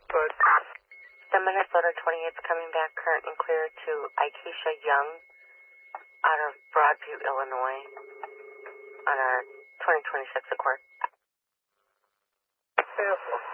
Good. The Minnesota 28th coming back current and clear to Aikisha Young out of Broadview, Illinois on our 2026 Accord. Beautiful.